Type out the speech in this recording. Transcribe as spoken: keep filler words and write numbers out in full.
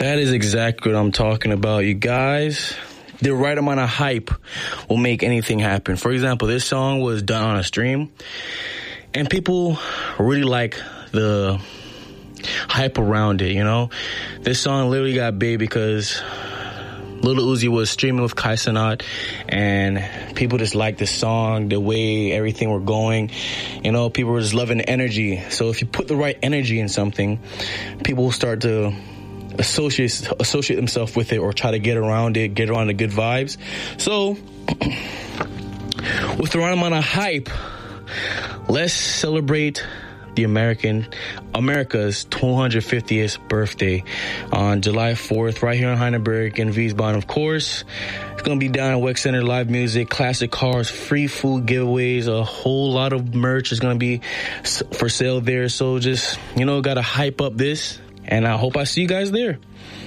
That is exactly what I'm talking about, you guys. The right amount of hype will make anything happen. For example, this song was done on a stream, and people really like the hype around it, you know? This song literally got big because Lil Uzi was streaming with Kai Cenat, and people just liked the song, the way everything were going. You know, people were just loving the energy. So if you put the right energy in something, people will start to associate associate themselves with it or try to get around it, get around the good vibes. So with the right amount of hype, let's celebrate the American, America's two hundred fiftieth birthday on July fourth, right here in Heidelberg in Wiesbaden, of course. It's going to be down at Weck Center, live music, classic cars, free food giveaways, a whole lot of merch is going to be for sale there. So just, you know, got to hype up this, and I hope I see you guys there.